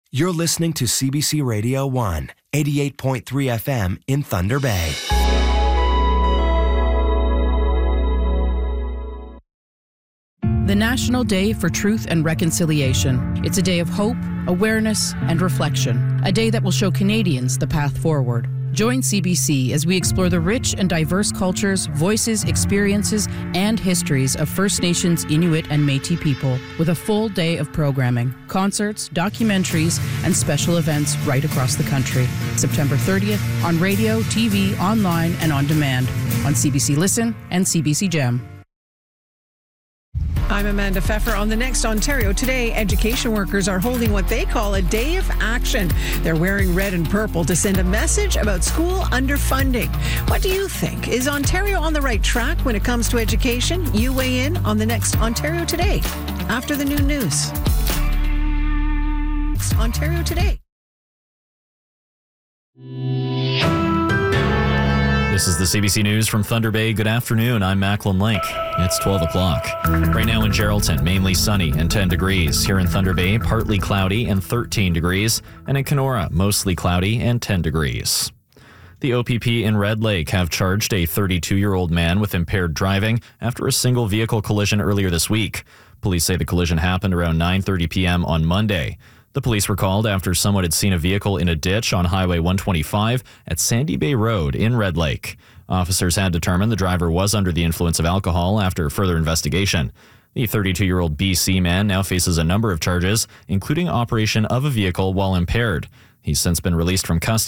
You're listening to CBC Radio 1, 88.3 FM in Thunder Bay. The National Day for Truth and Reconciliation. It's a day of hope, awareness, and reflection. A day that will show Canadians the path forward. Join CBC as we explore the rich and diverse cultures, voices, experiences, and histories of First Nations, Inuit, and Métis people with a full day of programming, concerts, documentaries, and special events right across the country. September 30th on radio, TV, online, and on demand on CBC Listen and CBC Gem. I'm Amanda Pfeffer. On the next Ontario Today, education workers are holding what they call a day of action. They're wearing red and purple to send a message about school underfunding. What do you think? Is Ontario on the right track when it comes to education? You weigh in on the next Ontario Today after the noon news. Ontario Today. This is the CBC News from Thunder Bay. Good afternoon. I'm Macklin Link. It's 12 o'clock. Right now in Geraldton, mainly sunny and 10 degrees. Here in Thunder Bay, partly cloudy and 13 degrees. And in Kenora, mostly cloudy and 10 degrees. The OPP in Red Lake have charged a 32-year-old man with impaired driving after a single vehicle collision earlier this week. Police say the collision happened around 9:30 p.m. on Monday. The police were called after someone had seen a vehicle in a ditch on Highway 125 at Sandy Bay Road in Red Lake. Officers had determined the driver was under the influence of alcohol after further investigation. The 32-year-old BC man now faces a number of charges, including operation of a vehicle while impaired. He's since been released from custody.